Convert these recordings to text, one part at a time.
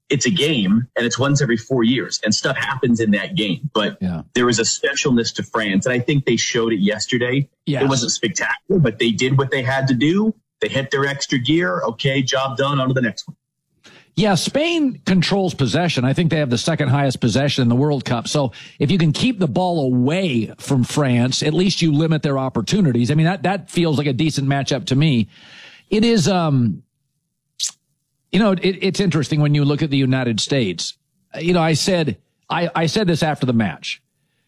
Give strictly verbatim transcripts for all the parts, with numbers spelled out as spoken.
it's a game and it's once every four years and stuff happens in that game. But yeah. there is a specialness to France. And I think they showed it yesterday. Yes. It wasn't spectacular, but they did what they had to do. They hit their extra gear. Okay, job done. On to the next one. Yeah, Spain controls possession. I think they have the second highest possession in the World Cup. So if you can keep the ball away from France, at least you limit their opportunities. I mean, that, that feels like a decent matchup to me. It is, um, you know, it, it's interesting when you look at the United States. You know, I said, I, I said this after the match.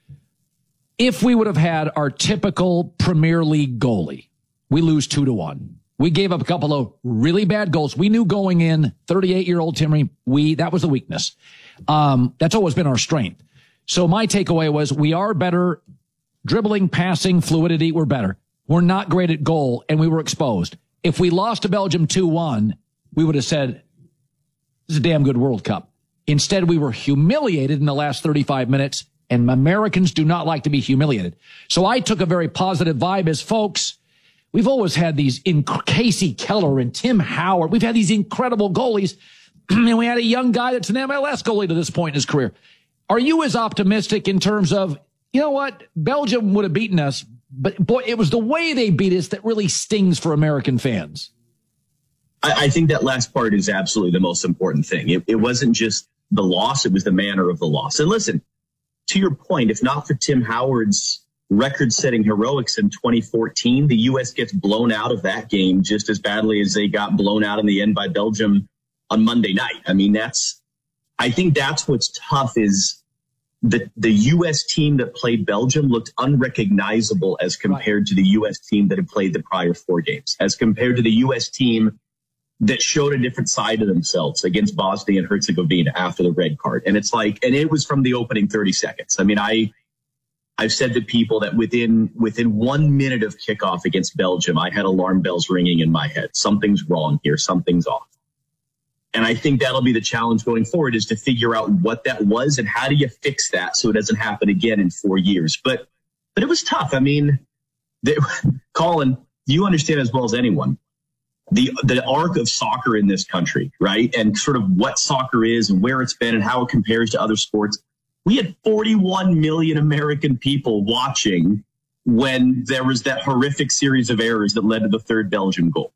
If we would have had our typical Premier League goalie, we lose two to one. We gave up a couple of really bad goals. We knew going in, thirty-eight-year-old Timmy, we, that was the weakness. Um, that's always been our strength. So my takeaway was we are better dribbling, passing, fluidity. We're better. We're not great at goal, and we were exposed. If we lost to Belgium two one, we would have said, this is a damn good World Cup. Instead, we were humiliated in the last thirty-five minutes, and Americans do not like to be humiliated. So I took a very positive vibe as folks. We've always had these in Casey Keller and Tim Howard. We've had these incredible goalies. And we had a young guy that's an M L S goalie to this point in his career. Are you as optimistic in terms of, you know what, Belgium would have beaten us, but boy, it was the way they beat us that really stings for American fans? I, I think that last part is absolutely the most important thing. It, it wasn't just the loss, it was the manner of the loss. And listen, to your point, if not for Tim Howard's record-setting heroics in twenty fourteen, the U S gets blown out of that game just as badly as they got blown out in the end by Belgium on Monday night. I mean, that's, I think that's what's tough is the, the U S team that played Belgium looked unrecognizable as compared to the U S team that had played the prior four games, as compared to the U S team that showed a different side of themselves against Bosnia and Herzegovina after the red card. And it's like, and it was from the opening thirty seconds. I mean, I, I've said to people that within within one minute of kickoff against Belgium, I had alarm bells ringing in my head. Something's wrong here. Something's off. And I think that'll be the challenge going forward, is to figure out what that was and how do you fix that so it doesn't happen again in four years. But but it was tough. I mean, they, Colin, you understand as well as anyone the the arc of soccer in this country, right? And sort of what soccer is and where it's been and how it compares to other sports. We had forty-one million American people watching when there was that horrific series of errors that led to the third Belgian goal.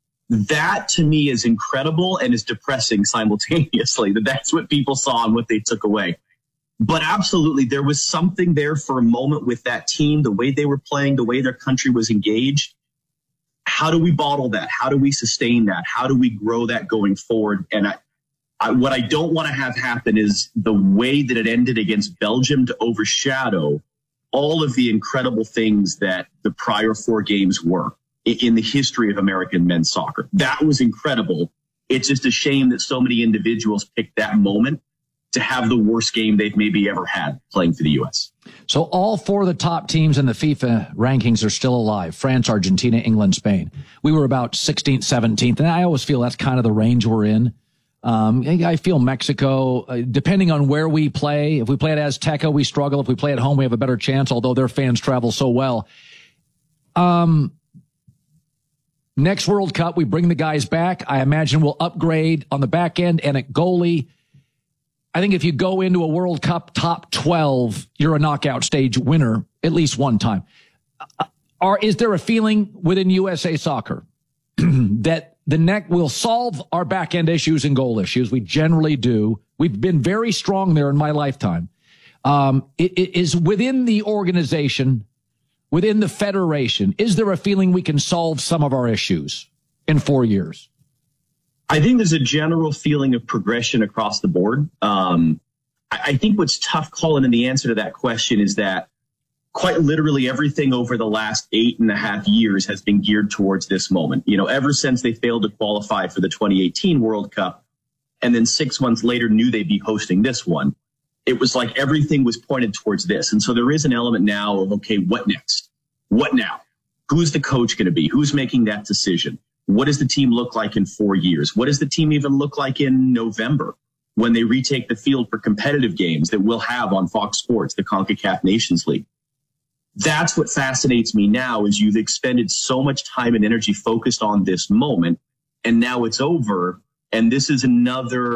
That, to me, is incredible and is depressing simultaneously, that that's what people saw and what they took away. But absolutely, there was something there for a moment with that team, the way they were playing, the way their country was engaged. How do we bottle that? How do we sustain that? How do we grow that going forward? And I, I, what I don't want to have happen is the way that it ended against Belgium to overshadow all of the incredible things that the prior four games were in, in the history of American men's soccer. That was incredible. It's just a shame that so many individuals picked that moment to have the worst game they've maybe ever had playing for the U S. So all four of the top teams in the FIFA rankings are still alive: France, Argentina, England, Spain. We were about sixteenth, seventeenth, and I always feel that's kind of the range we're in. Um, I feel Mexico, uh, depending on where we play, if we play at Azteca, we struggle. If we play at home, we have a better chance, although their fans travel so well. Um, next World Cup, we bring the guys back. I imagine we'll upgrade on the back end and at goalie. I think if you go into a World Cup top twelve, you're a knockout stage winner at least one time. Uh, are, is there a feeling within U S A Soccer that the neck will solve our back end issues and goal issues? We generally do. We've been very strong there in my lifetime. Um, it, it is within the organization, within the federation, is there a feeling we can solve some of our issues in four years? I think there's a general feeling of progression across the board. Um, I, I think what's tough, Colin, in the answer to that question is that quite literally everything over the last eight and a half years has been geared towards this moment. You know, ever since they failed to qualify for the twenty eighteen World Cup, and then six months later knew they'd be hosting this one, it was like everything was pointed towards this. And so there is an element now of, okay, what next? What now? Who's the coach going to be? Who's making that decision? What does the team look like in four years? What does the team even look like in November when they retake the field for competitive games that we'll have on Fox Sports, the CONCACAF Nations League? That's what fascinates me now, is you've expended so much time and energy focused on this moment, and now it's over, and this is another